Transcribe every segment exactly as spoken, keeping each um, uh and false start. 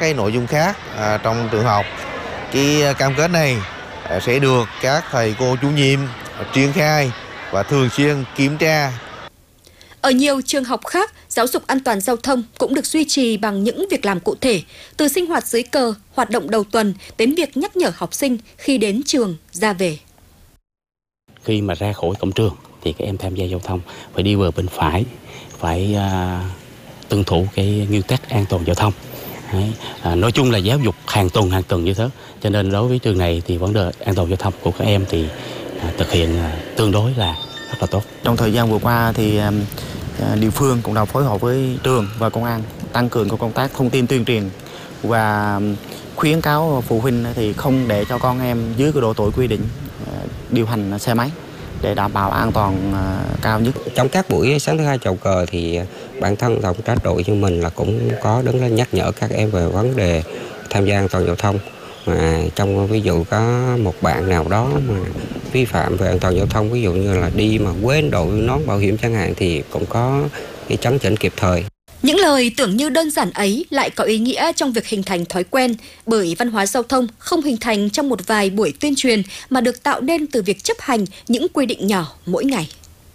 cái nội dung khác à, trong trường học. Cái cam kết này à, sẽ được các thầy cô chủ nhiệm triển khai và thường xuyên kiểm tra. Ở nhiều trường học khác, giáo dục an toàn giao thông cũng được duy trì bằng những việc làm cụ thể, từ sinh hoạt dưới cờ, hoạt động đầu tuần đến việc nhắc nhở học sinh khi đến trường, ra về. Khi mà ra khỏi cổng trường thì các em tham gia giao thông phải đi bờ bên phải, phải uh, tuân thủ cái nguyên tắc an toàn giao thông. Đấy. À, nói chung là giáo dục hàng tuần hàng tuần như thế, cho nên đối với trường này thì vấn đề an toàn giao thông của các em thì uh, thực hiện uh, tương đối là rất là tốt. Trong thời gian vừa qua thì uh, địa phương cũng đã phối hợp với trường và công an tăng cường công tác thông tin tuyên truyền và khuyến cáo phụ huynh thì không để cho con em dưới cái độ tuổi quy định uh, điều hành xe máy để đảm bảo an toàn uh, cao nhất. Trong các buổi sáng thứ hai chào cờ thì bản thân tổng trách đội như mình là cũng có đứng lên nhắc nhở các em về vấn đề tham gia an toàn giao thông. Mà trong ví dụ có một bạn nào đó mà vi phạm về an toàn giao thông, ví dụ như là đi mà quên đội nón bảo hiểm chẳng hạn, thì cũng có cái chấn chỉnh kịp thời. Những lời tưởng như đơn giản ấy lại có ý nghĩa trong việc hình thành thói quen, bởi văn hóa giao thông không hình thành trong một vài buổi tuyên truyền mà được tạo nên từ việc chấp hành những quy định nhỏ mỗi ngày.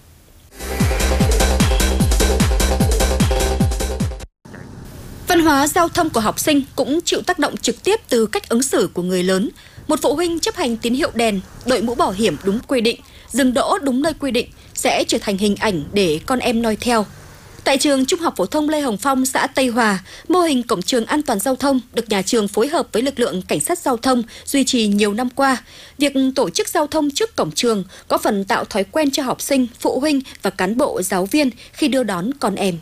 Văn hóa giao thông của học sinh cũng chịu tác động trực tiếp từ cách ứng xử của người lớn. Một phụ huynh chấp hành tín hiệu đèn, đội mũ bảo hiểm đúng quy định, dừng đỗ đúng nơi quy định sẽ trở thành hình ảnh để con em noi theo. Tại trường Trung học phổ thông Lê Hồng Phong, xã Tây Hòa, mô hình cổng trường an toàn giao thông được nhà trường phối hợp với lực lượng cảnh sát giao thông duy trì nhiều năm qua. Việc tổ chức giao thông trước cổng trường có phần tạo thói quen cho học sinh, phụ huynh và cán bộ giáo viên khi đưa đón con em.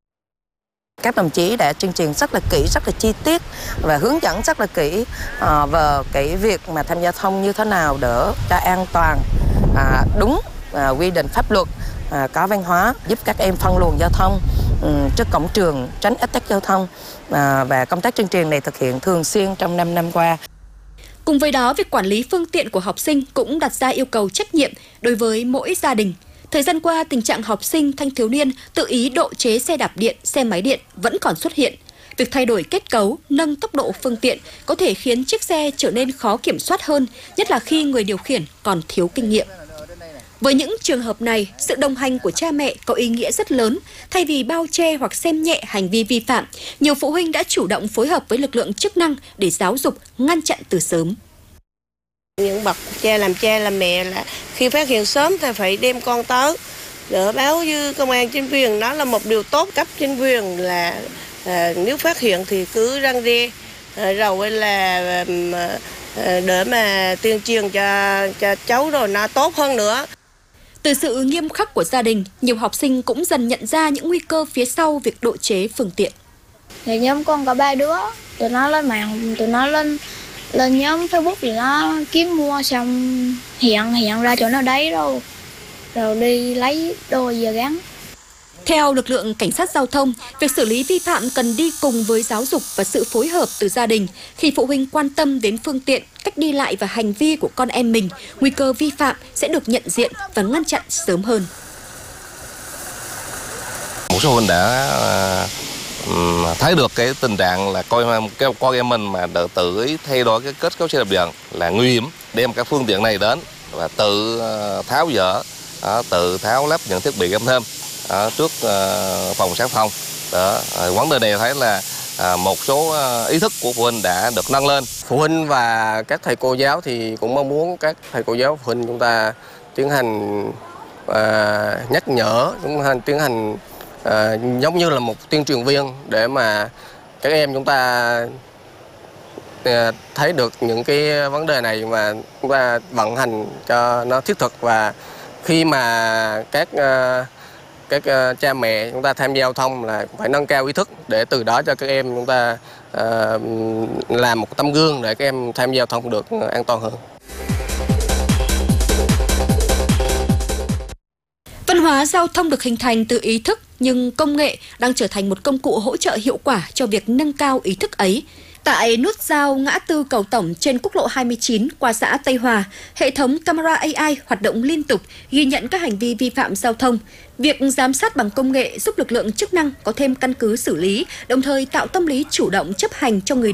Các đồng chí đã tuyên truyền rất là kỹ, rất là chi tiết và hướng dẫn rất là kỹ à, về cái việc mà tham gia giao thông như thế nào để cho an toàn, à, đúng à, quy định pháp luật, à, có văn hóa, giúp các em phân luồng giao thông um, trước cổng trường, tránh ách tắc giao thông, à, và công tác tuyên truyền này thực hiện thường xuyên trong năm năm qua. Cùng với đó, việc quản lý phương tiện của học sinh cũng đặt ra yêu cầu trách nhiệm đối với mỗi gia đình. Thời gian qua, tình trạng học sinh thanh thiếu niên tự ý độ chế xe đạp điện, xe máy điện vẫn còn xuất hiện. Việc thay đổi kết cấu, nâng tốc độ phương tiện có thể khiến chiếc xe trở nên khó kiểm soát hơn, nhất là khi người điều khiển còn thiếu kinh nghiệm. Với những trường hợp này, sự đồng hành của cha mẹ có ý nghĩa rất lớn. Thay vì bao che hoặc xem nhẹ hành vi vi phạm, nhiều phụ huynh đã chủ động phối hợp với lực lượng chức năng để giáo dục, ngăn chặn từ sớm. Những bậc cha làm cha làm mẹ là khi phát hiện sớm thì phải đem con tới để báo với công an chính quyền. Đó là một điều tốt. Cấp chính quyền là à, nếu phát hiện thì cứ răn đe, à, rồi là à, để mà tuyên truyền cho, cho cháu rồi nó tốt hơn nữa. Từ sự nghiêm khắc của gia đình, nhiều học sinh cũng dần nhận ra những nguy cơ phía sau việc độ chế phương tiện. Thì nhóm con có ba đứa, tụi nó lên mạng, tụi nó lên lên nhóm Facebook thì nó kiếm mua xong hiện hiện ra chỗ nào đấy rồi rồi đi lấy đồ về gắn. Theo lực lượng cảnh sát giao thông, việc xử lý vi phạm cần đi cùng với giáo dục và sự phối hợp từ gia đình. Khi phụ huynh quan tâm đến phương tiện, cách đi lại và hành vi của con em mình, nguy cơ vi phạm sẽ được nhận diện và ngăn chặn sớm hơn. Một số huynh đã thấy được cái tình trạng là coi cái con em mình mà tự ý thay đổi cái kết cấu xe đạp điện là nguy hiểm, đem các phương tiện này đến và tự tháo dỡ, tự tháo lắp những thiết bị găm thêm trước phòng sát thông. Đó. Vấn đề này thấy là một số ý thức của phụ huynh đã được nâng lên. Phụ huynh và các thầy cô giáo thì cũng mong muốn các thầy cô giáo phụ huynh chúng ta tiến hành uh, nhắc nhở, chúng ta tiến hành À, giống như là một tuyên truyền viên để mà các em chúng ta à, thấy được những cái vấn đề này mà chúng ta vận hành cho nó thiết thực. Và khi mà các à, các à, cha mẹ chúng ta tham gia giao thông là phải nâng cao ý thức để từ đó cho các em chúng ta à, làm một tấm gương để các em tham gia giao thông được an toàn hơn. Văn hóa giao thông được hình thành từ ý thức, nhưng công nghệ đang trở thành một công cụ hỗ trợ hiệu quả cho việc nâng cao ý thức ấy. Tại nút giao ngã tư Cầu Tổng trên quốc lộ hai mươi chín qua xã Tây Hòa, hệ thống camera a i hoạt động liên tục ghi nhận các hành vi vi phạm giao thông. Việc giám sát bằng công nghệ giúp lực lượng chức năng có thêm căn cứ xử lý, đồng thời tạo tâm lý chủ động chấp hành cho người